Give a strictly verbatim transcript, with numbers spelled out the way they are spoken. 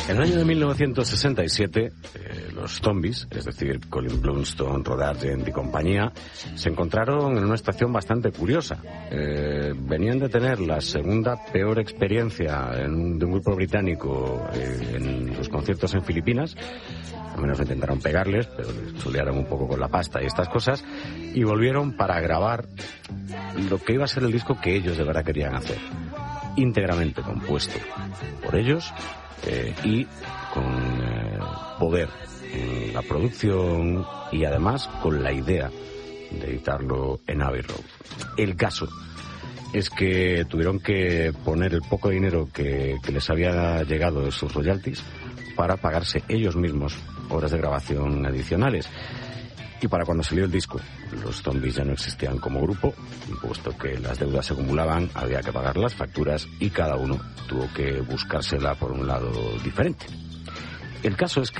En el año de mil novecientos sesenta y siete, eh, los Zombies, es decir, Colin Blunstone, Rod Argent y compañía, se encontraron en una situación bastante curiosa. Eh, venían de tener la segunda peor experiencia en, de un grupo británico eh, en los conciertos en Filipinas. Al menos intentaron pegarles, pero les chulearon un poco con la pasta y estas cosas, y volvieron para grabar lo que iba a ser el disco que ellos de verdad querían hacer, íntegramente compuesto por ellos eh, y con eh, poder en la producción y además con la idea de editarlo en Abbey Road. El caso es que tuvieron que poner el poco dinero que, que les había llegado de sus royalties para pagarse ellos mismos horas de grabación adicionales. Y para cuando salió el disco, los Zombies ya no existían como grupo, puesto que las deudas se acumulaban, había que pagar las facturas y cada uno tuvo que buscársela por un lado diferente. El caso es que